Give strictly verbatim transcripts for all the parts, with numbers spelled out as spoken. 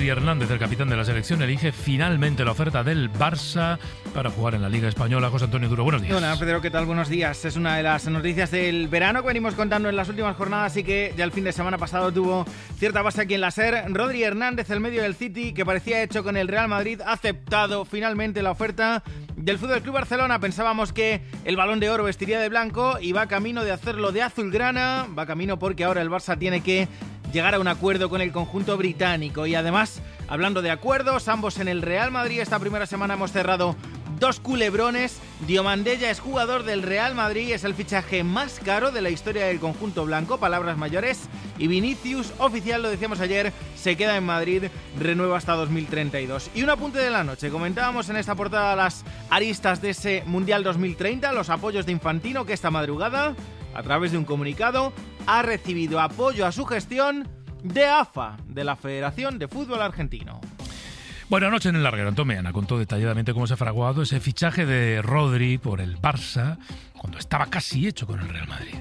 Rodri Hernández, el capitán de la selección, elige finalmente la oferta del Barça para jugar en la Liga Española. José Antonio Duro, buenos días. Hola, Pedro, ¿qué tal? Buenos días. Es una de las noticias del verano que venimos contando en las últimas jornadas y que ya el fin de semana pasado tuvo cierta base aquí en la SER. Rodri Hernández, el medio del City, que parecía hecho con el Real Madrid, ha aceptado finalmente la oferta del Fútbol Club Barcelona. Pensábamos que el Balón de Oro vestiría de blanco y va camino de hacerlo de azulgrana. Va camino porque ahora el Barça tiene que llegar a un acuerdo con el conjunto británico. Y además, hablando de acuerdos, ambos en el Real Madrid, esta primera semana hemos cerrado dos culebrones. Diomandella es jugador del Real Madrid, es el fichaje más caro de la historia del conjunto blanco, palabras mayores. Y Vinicius, oficial, lo decíamos ayer, se queda en Madrid, renueva hasta dos mil treinta y dos. Y un apunte de la noche, comentábamos en esta portada las aristas de ese Mundial dos mil treinta, los apoyos de Infantino, que esta madrugada, a través de un comunicado, ha recibido apoyo a su gestión de A F A, de la Federación de Fútbol Argentino. Bueno, anoche en el larguero, Antón Meana contó detalladamente cómo se ha fraguado ese fichaje de Rodri por el Barça cuando estaba casi hecho con el Real Madrid.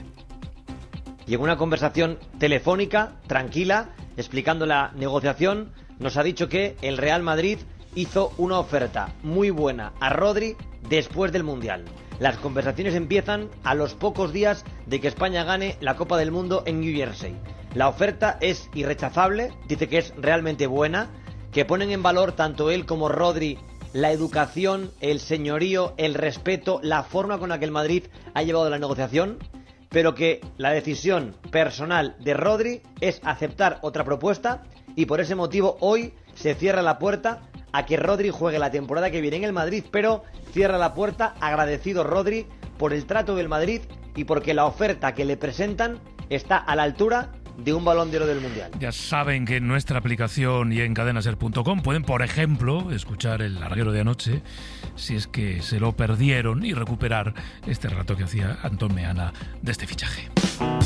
Y en una conversación telefónica, tranquila, explicando la negociación, nos ha dicho que el Real Madrid hizo una oferta muy buena a Rodri después del Mundial. Las conversaciones empiezan a los pocos días de que España gane la Copa del Mundo en New Jersey. La oferta es irrechazable, dice que es realmente buena, que ponen en valor tanto él como Rodri la educación, el señorío, el respeto, la forma con la que el Madrid ha llevado la negociación, pero que la decisión personal de Rodri es aceptar otra propuesta y por ese motivo hoy se cierra la puerta a que Rodri juegue la temporada que viene en el Madrid, pero cierra la puerta agradecido Rodri por el trato del Madrid y porque la oferta que le presentan está a la altura de un Balón de Oro del Mundial. Ya saben que en nuestra aplicación y en cadenaser punto com pueden, por ejemplo, escuchar el larguero de anoche, si es que se lo perdieron, y recuperar este rato que hacía Antón Meana de este fichaje.